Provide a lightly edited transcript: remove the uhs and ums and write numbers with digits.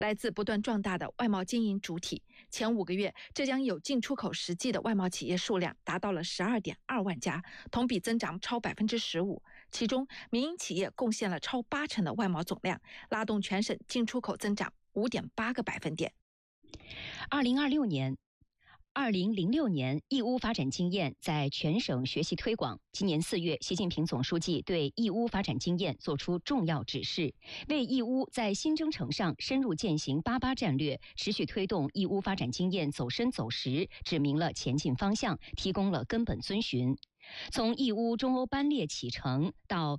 来自不断壮大的外贸经营主体，前5个月，浙江有进出口实际的外贸企业数量达到了12.2万家，同比增长超15%。其中，民营企业贡献了超80%的外贸总量，拉动全省进出口增长5.8个百分点。 2006年，义乌发展经验在全省学习推广。今年4月，习近平总书记对义乌发展经验作出重要指示，为义乌在新征程上深入践行88战略，持续推动义乌发展经验走深走实，指明了前进方向，提供了根本遵循。从义乌中欧班列启程到